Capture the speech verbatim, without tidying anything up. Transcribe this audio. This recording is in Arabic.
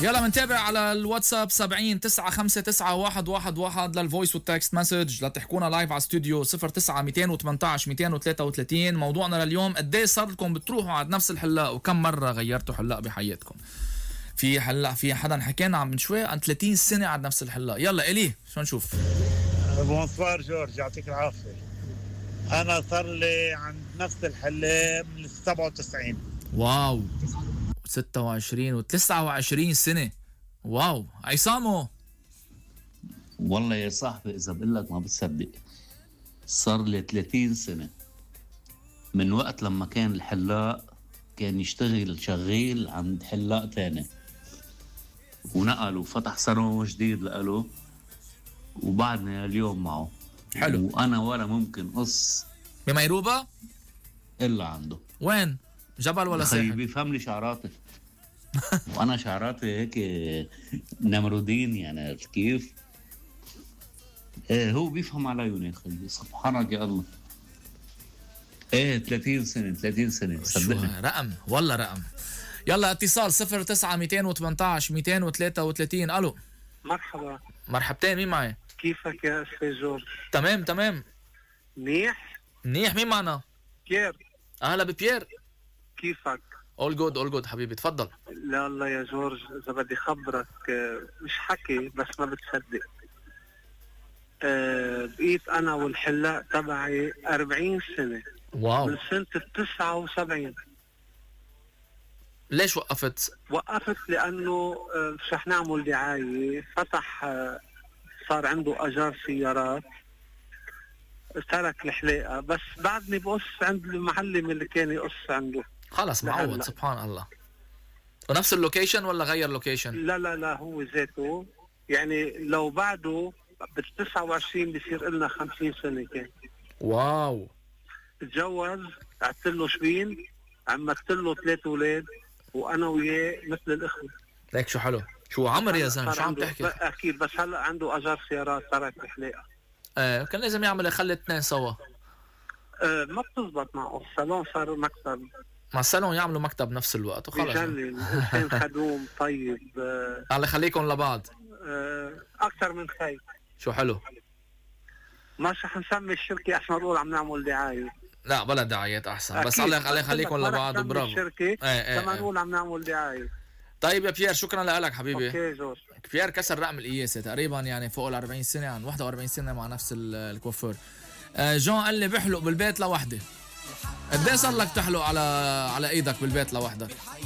يلا منتابع على الواتساب سبعين تسعة خمسة تسعة واحد واحد واحد للفويس والتكست مسج لتحكونا لايف على استوديو صفر تسعة مئتين وثمانية عشر مئتين وثلاثة وثلاثين. موضوعنا لليوم قديه صار لكم بتروحوا عند نفس الحلاق وكم مرة غيرتوا حلاق بحياتكم؟ في حلاق في حدا حكينا عم من شوي عن ثلاثين سنة عند نفس الحلاق. يلا إلي شو نشوف؟ بونسوار جورج يعطيك العافية. أنا صار لي عند نفس الحلاق من سبعة وتسعين. واو ستة وعشرين وتسعة وعشرين سنة. واو عصامو. والله يا صاحبي إذا بقول لك ما بتصدق صار لي ثلاثين سنة من وقت لما كان الحلاق كان يشتغل شغيل عند حلاق تاني ونقلوا فتح صالون جديد لقاله وبعدنا اليوم معه. حلو. وأنا ولا ممكن قص بميروبة إلا عنده. وين؟ جبل ولا ساحل؟ بيفهم لي شعراتي وانا شعراتي هيك نمرودين يعني كيف. ايه هو بيفهم علي يا خيي سبحانك يا الله. ايه ثلاثين سنة ثلاثين سنة صدقني رقم والله رقم. يلا اتصال صفر تسعة مئتين وثمانية عشر مئتين وثلاثة وثلاثين. الو مرحبا. مرحبتين مين معي؟ كيفك يا أستاذ جورج؟ تمام تمام منيح منيح. مين معنا؟ بيير. اهلا ببيير. كيفك؟ اول جود اول جود حبيبي تفضل. لا الله يا جورج اذا بدي خبرك مش حكي بس ما بتصدق. أه بقيت انا والحلاق تبعي أربعين سنة. واو. من سنة التسعة وسبعين. ليش وقفت؟ وقفت لانه مش رح نعمل دعاية. فتح صار عنده اجار سيارات ترك الحلاقة بس بعدني بقص عند المعلم اللي كان يقص عنده. خلص معود سبحان الله. ونفس اللوكيشن ولا غير لوكيشن؟ لا لا لا هو ذاته يعني لو بعده بالتسعة وعشرين بصير لنا خمسين سنة كان. واو. تجوز قعدت له شبين عملت له ثلاث اولاد وانا وياه مثل الاخوة. ليك شو حلو. شو عمر يا زلمه شو عم تحكي؟ اكيد بس هلا عنده اجار سيارات ترك الحلاقة. ايه كان لازم يعمل يخلي اثنين سوا. أه ما بتزبط معه. الصالون صار مكتب مع الصالون يعملوا مكتب نفس الوقت وخلص. بجنن. انسان خدوم طيب. أه الله يخليكم لبعض. أه اكثر من خي. شو حلو. مش رح نسمي الشركة عشان نقول عم نعمل دعاية. لا بلا دعايات احسن. بس الله الله يخليكم لبعض وبرافو. الشركة ايه ايه كمان نقول عم نعمل دعاية. طيب يا بيير شكرا لك حبيبي. اوكي جورج. بيير كسر رقم القياسة تقريبا يعني فوق ال أربعين سنة عن واحد وأربعين سنة مع نفس الكوافير. آه جون قال لي بحلق بالبيت لوحدي. قد ايه صار لك تحلق على على ايدك بالبيت لوحدك؟